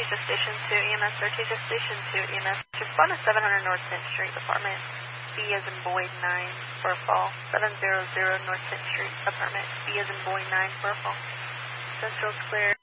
Artesia Station 2 EMS, Artesia Station 2 EMS. Respond to 700 North 10th Street, apartment B as in boy 9 for a fall. 700 North 10th Street, apartment B as in boy 9 for a fall. Central's clear.